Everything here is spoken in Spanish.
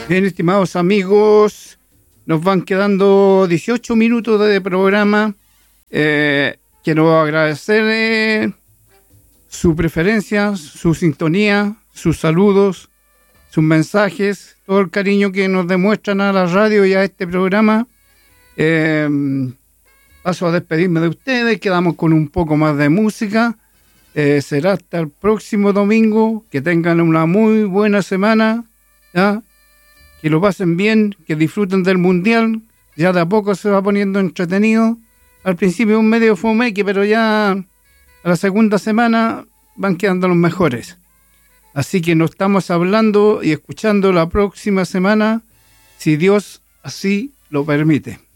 Bien, estimados amigos, nos van quedando 18 minutos de programa. Quiero agradecer su preferencia, su sintonía, sus saludos, sus mensajes, todo el cariño que nos demuestran a la radio y a este programa. Paso a despedirme de ustedes, quedamos con un poco más de música. Será hasta el próximo domingo. Que tengan una muy buena semana, ¿ya? Que lo pasen bien, que disfruten del mundial. Ya de a poco se va poniendo entretenido. Al principio un medio fomeque, pero ya a la segunda semana van quedando los mejores. Así que nos estamos hablando y escuchando la próxima semana, si Dios así lo permite.